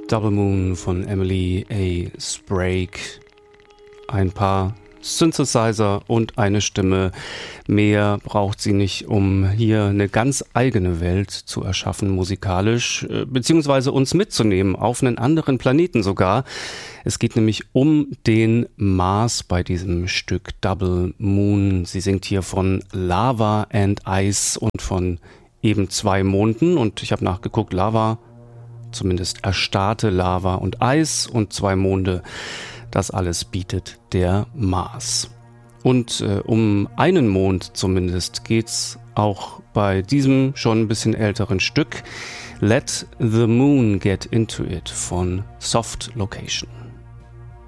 Double Moon von Emily A. Sprague. Ein paar Synthesizer und eine Stimme. Mehr braucht sie nicht, um hier eine ganz eigene Welt zu erschaffen, musikalisch, beziehungsweise uns mitzunehmen, auf einen anderen Planeten sogar. Es geht nämlich um den Mars bei diesem Stück Double Moon. Sie singt hier von Lava and Ice und von eben 2 Monden. Und ich habe nachgeguckt, Lava, zumindest erstarrte Lava und Eis und 2 Monde. Das alles bietet der Mars. Und um einen Mond zumindest geht's auch bei diesem schon ein bisschen älteren Stück Let the Moon Get Into It von Soft Location.